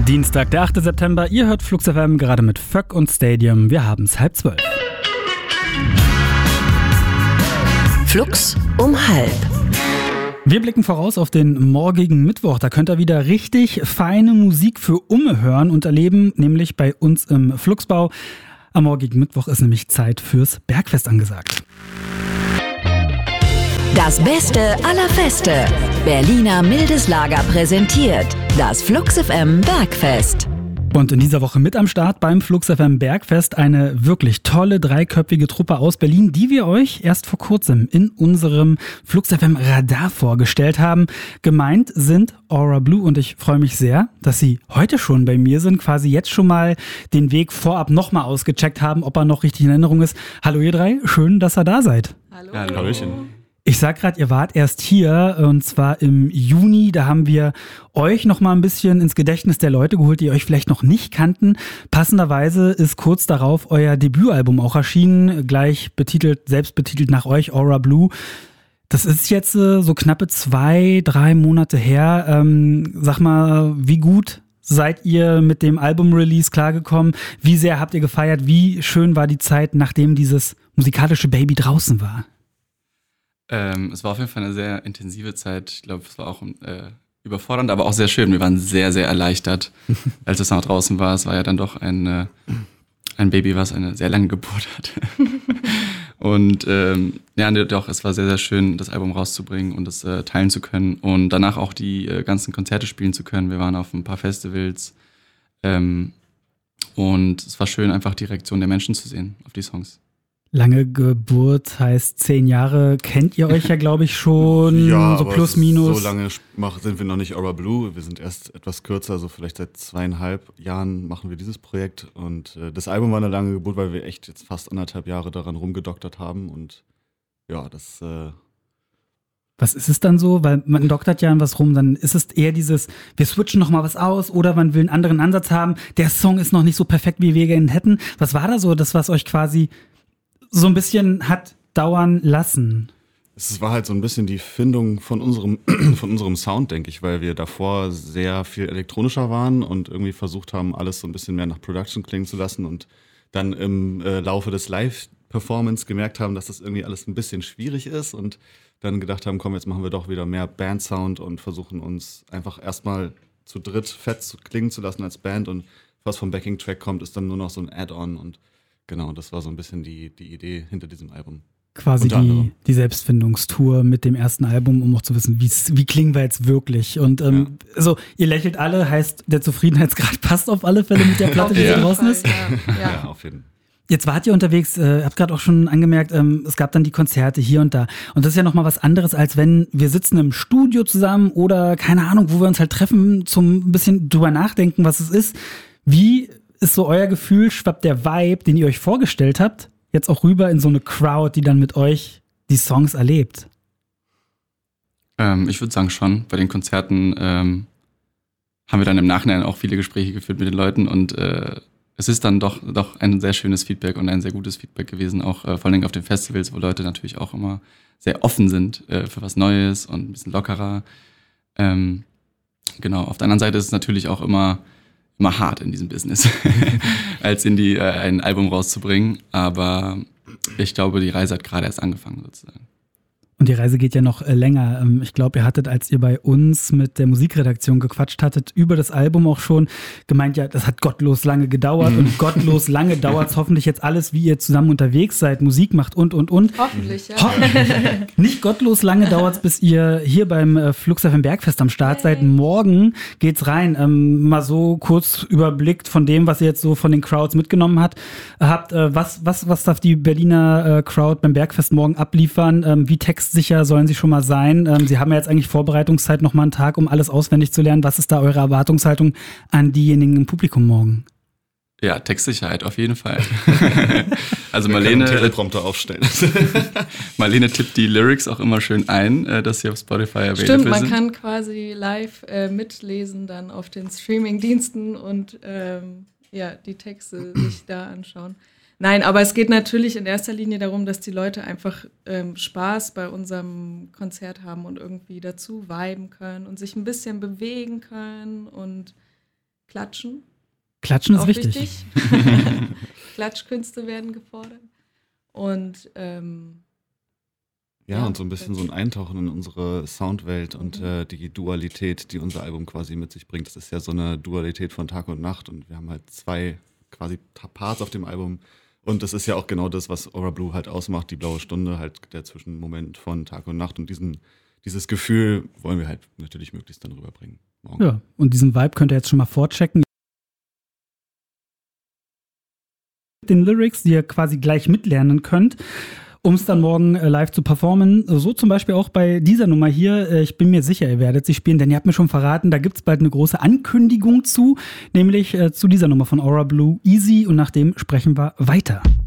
Dienstag, der 8. September. Ihr hört Flux FM gerade mit Föck und Stadium. Wir haben es 11:30. Flux um 11. Wir blicken voraus auf den morgigen Mittwoch. Da könnt ihr wieder richtig feine Musik für Umme hören und erleben, nämlich bei uns im Fluxbau. Am morgigen Mittwoch ist nämlich Zeit fürs Bergfest angesagt. Das Beste aller Feste. Berliner Mildes Lager präsentiert das Flux FM Bergfest. Und in dieser Woche mit am Start beim Flux FM Bergfest eine wirklich tolle dreiköpfige Truppe aus Berlin, die wir euch erst vor kurzem in unserem Flux FM Radar vorgestellt haben. Gemeint sind Aura Blue und ich freue mich sehr, dass sie heute schon bei mir sind, quasi jetzt schon mal den Weg vorab nochmal ausgecheckt haben, ob er noch richtig in Erinnerung ist. Hallo ihr drei, schön, dass ihr da seid. Hallo. Hallöchen. Ich sag gerade, ihr wart erst hier und zwar im Juni, da haben wir euch noch mal ein bisschen ins Gedächtnis der Leute geholt, die euch vielleicht noch nicht kannten. Passenderweise ist kurz darauf euer Debütalbum auch erschienen, gleich betitelt, selbst betitelt nach euch, Aura Blue. Das ist jetzt so knappe 2-3 Monate her. Sag mal, wie gut seid ihr mit dem Album-Release klargekommen? Wie sehr habt ihr gefeiert? Wie schön war die Zeit, nachdem dieses musikalische Baby draußen war? Es war auf jeden Fall eine sehr intensive Zeit. Ich glaube, es war auch überfordernd, aber auch sehr schön. Wir waren sehr, sehr erleichtert, als es noch draußen war. Es war ja dann doch ein Baby, was eine sehr lange Geburt hatte. Und doch, es war sehr, sehr schön, das Album rauszubringen und es teilen zu können. Und danach auch die ganzen Konzerte spielen zu können. Wir waren auf ein paar Festivals. Und es war schön, einfach die Reaktion der Menschen zu sehen auf die Songs. Lange Geburt heißt 10 Jahre. Kennt ihr euch ja, glaube ich, schon, ja, so plus minus. So lange sind wir noch nicht Aura Blue. Wir sind erst etwas kürzer, so vielleicht seit 2,5 Jahren machen wir dieses Projekt. Und das Album war eine lange Geburt, weil wir echt jetzt fast 1,5 Jahre daran rumgedoktert haben. Und ja, das... Was ist es dann so? Weil man doktert ja an was rum, dann ist es eher dieses, wir switchen noch mal was aus oder man will einen anderen Ansatz haben. Der Song ist noch nicht so perfekt, wie wir ihn hätten. Was war da so, das was euch quasi so ein bisschen hat dauern lassen? Es war halt so ein bisschen die Findung von unserem Sound, denke ich, weil wir davor sehr viel elektronischer waren und irgendwie versucht haben, alles so ein bisschen mehr nach Production klingen zu lassen und dann im Laufe des Live-Performance gemerkt haben, dass das irgendwie alles ein bisschen schwierig ist und dann gedacht haben, komm, jetzt machen wir doch wieder mehr Band-Sound und versuchen uns einfach erstmal zu dritt fett klingen zu lassen als Band und was vom Backing-Track kommt, ist dann nur noch so ein Add-on und genau, das war so ein bisschen die Idee hinter diesem Album. Quasi die Selbstfindungstour mit dem ersten Album, um auch zu wissen, wie klingen wir jetzt wirklich. Und also ihr lächelt alle, heißt, der Zufriedenheitsgrad passt auf alle Fälle mit der Platte, die draußen ist. Ja, auf jeden Fall. Jetzt wart ihr unterwegs, habt gerade auch schon angemerkt, es gab dann die Konzerte hier und da. Und das ist ja nochmal was anderes, als wenn wir sitzen im Studio zusammen oder keine Ahnung, wo wir uns halt treffen, zum ein bisschen drüber nachdenken, was es ist. Wie ist so euer Gefühl, schwappt der Vibe, den ihr euch vorgestellt habt, jetzt auch rüber in so eine Crowd, die dann mit euch die Songs erlebt? Ich würde sagen schon. Bei den Konzerten haben wir dann im Nachhinein auch viele Gespräche geführt mit den Leuten und es ist dann doch ein sehr schönes Feedback und ein sehr gutes Feedback gewesen, auch vor allem auf den Festivals, wo Leute natürlich auch immer sehr offen sind für was Neues und ein bisschen lockerer. Genau, auf der anderen Seite ist es natürlich auch immer hart in diesem Business, als ein Album rauszubringen. Aber ich glaube, die Reise hat gerade erst angefangen sozusagen. Und die Reise geht ja noch länger. Ich glaube, ihr hattet, als ihr bei uns mit der Musikredaktion gequatscht hattet, über das Album auch schon gemeint, ja, das hat gottlos lange gedauert und gottlos lange dauert es hoffentlich jetzt alles, wie ihr zusammen unterwegs seid, Musik macht und. Hoffentlich, ja. Nicht gottlos lange dauert es, bis ihr hier beim Flux FM Bergfest am Start seid. Morgen geht's rein. Mal so kurz überblickt von dem, was ihr jetzt so von den Crowds mitgenommen habt. Was darf die Berliner Crowd beim Bergfest morgen abliefern? Wie textsicher sollen sie schon mal sein? Sie haben ja jetzt eigentlich Vorbereitungszeit, noch mal einen Tag, um alles auswendig zu lernen. Was ist da eure Erwartungshaltung an diejenigen im Publikum morgen? Ja, Textsicherheit auf jeden Fall. Also Marlene Teleprompter aufstellen. Marlene tippt die Lyrics auch immer schön ein, dass sie auf Spotify available sind. Stimmt, man kann quasi live mitlesen dann auf den Streaming-Diensten und die Texte sich da anschauen. Nein, aber es geht natürlich in erster Linie darum, dass die Leute einfach Spaß bei unserem Konzert haben und irgendwie dazu viben können und sich ein bisschen bewegen können und Klatschen. Klatschen ist Auch wichtig. Klatschkünste werden gefordert. Und ja, und so ein bisschen so ein Eintauchen in unsere Soundwelt und die Dualität, die unser Album quasi mit sich bringt. Das ist ja so eine Dualität von Tag und Nacht und wir haben halt 2 quasi Parts auf dem Album. Und das ist ja auch genau das, was Aura Blue halt ausmacht, die blaue Stunde, halt der Zwischenmoment von Tag und Nacht. Und dieses Gefühl wollen wir halt natürlich möglichst dann rüberbringen. Morgen. Ja, und diesen Vibe könnt ihr jetzt schon mal vorchecken. Den Lyrics, die ihr quasi gleich mitlernen könnt, um es dann morgen live zu performen. So zum Beispiel auch bei dieser Nummer hier. Ich bin mir sicher, ihr werdet sie spielen, denn ihr habt mir schon verraten, da gibt es bald eine große Ankündigung zu, nämlich zu dieser Nummer von Aura Blue, Easy. Und nach dem sprechen wir weiter.